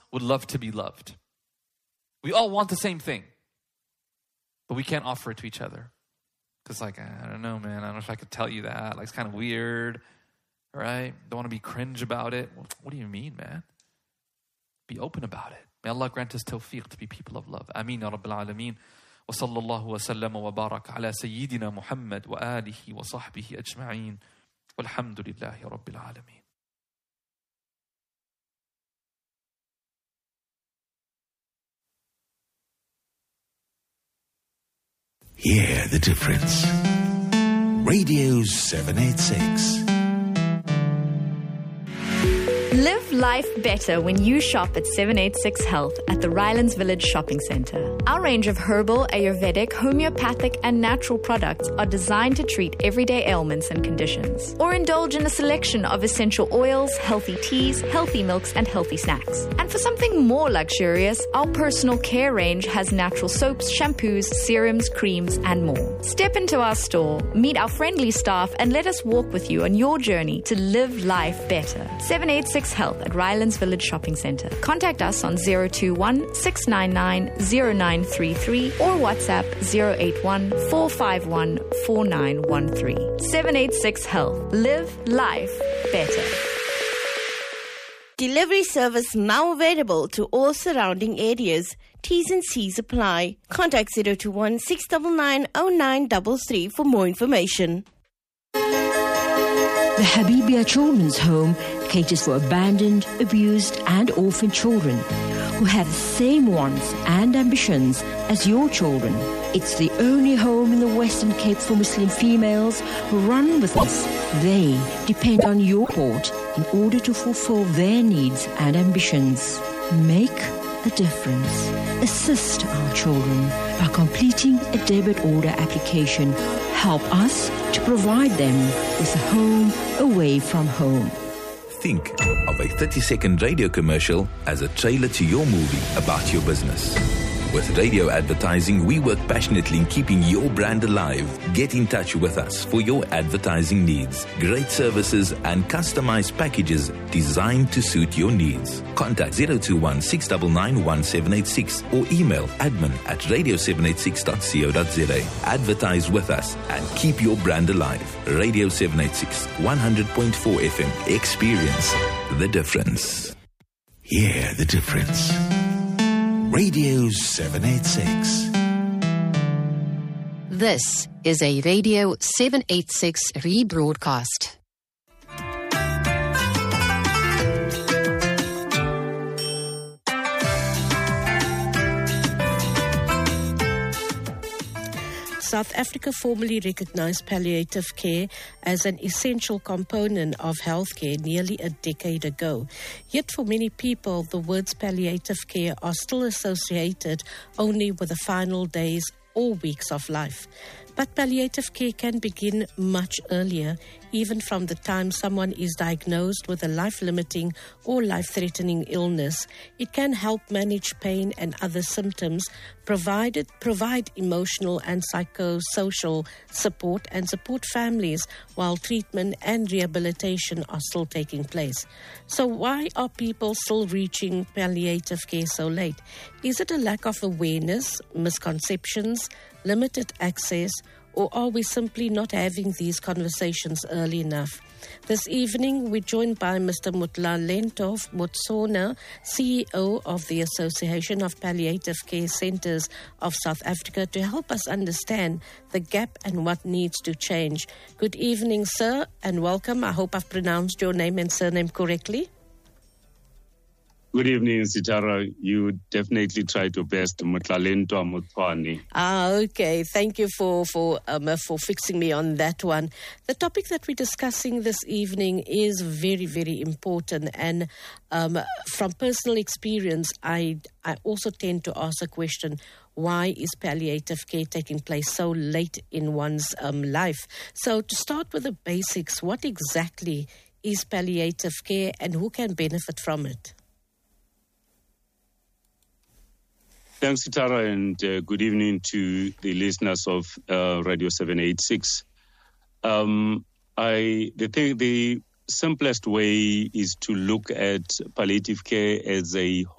would love to be loved. We all want the same thing, but we can't offer it to each other. Because I don't know, man. I don't know if I could tell you that. It's kind of weird, right? Don't want to be cringe about it. What do you mean, man? Be open about it. May Allah grant us tawfiq to be people of love. Ameen ya Rabbil Alameen. Wa sallallahu wa sallam wa baraka ala Sayyidina Muhammad wa alihi wa sahbihi ajma'een. Walhamdulillahi Rabbil Alameen. Hear the difference. Radio 786. Live life better when you shop at 786 Health at the Rylands Village Shopping Centre. Our range of herbal, Ayurvedic, homeopathic and natural products are designed to treat everyday ailments and conditions. Or indulge in a selection of essential oils, healthy teas, healthy milks and healthy snacks. And for something more luxurious, our personal care range has natural soaps, shampoos, serums, creams and more. Step into our store, meet our friendly staff and let us walk with you on your journey to live life better. 786 Health at Rylands Village Shopping Centre. Contact us on 021 699 0933 or WhatsApp 081 451 4913. 786 Health. Live life better. Delivery service now available to all surrounding areas. T's and C's apply. Contact 021 699 0933 for more information. The Habibia Children's Home caters for abandoned, abused and orphaned children who have the same wants and ambitions as your children. It's the only home in the Western Cape for Muslim females who run with us. They depend on your support in order to fulfill their needs and ambitions. Make a difference. Assist our children by completing a debit order application. Help us to provide them with a home away from home. Think of a 30-second radio commercial as a trailer to your movie about your business. With radio advertising, we work passionately in keeping your brand alive. Get in touch with us for your advertising needs. Great services and customized packages designed to suit your needs. Contact 021 699 1786 or email admin@radio786.co.za. Advertise with us and keep your brand alive. Radio 786, 100.4 FM. Experience the difference. Hear the difference. Radio 786. This is a Radio 786 rebroadcast. South Africa formally recognized palliative care as an essential component of healthcare nearly a decade ago. Yet for many people, the words palliative care are still associated only with the final days or weeks of life. But palliative care can begin much earlier, even from the time someone is diagnosed with a life-limiting or life-threatening illness. It can help manage pain and other symptoms, provide emotional and psychosocial support, and support families while treatment and rehabilitation are still taking place. So why are people still reaching palliative care so late? Is it a lack of awareness, misconceptions, limited access, or are we simply not having these conversations early enough? This evening, we're joined by Mr. Motlalento Motsona, CEO of the Association of Palliative Care Centres of South Africa, to help us understand the gap and what needs to change. Good evening, sir, and welcome. I hope I've pronounced your name and surname correctly. Good evening, Sitara. You definitely tried your best. Motlalento Motswane. Okay. Thank you for fixing me on that one. The topic that we're discussing this evening is very, very important. And from personal experience, I also tend to ask a question: why is palliative care taking place so late in one's life? So to start with the basics, what exactly is palliative care and who can benefit from it? Thanks, Sitara, and good evening to the listeners of Radio 786. The simplest way is to look at palliative care as a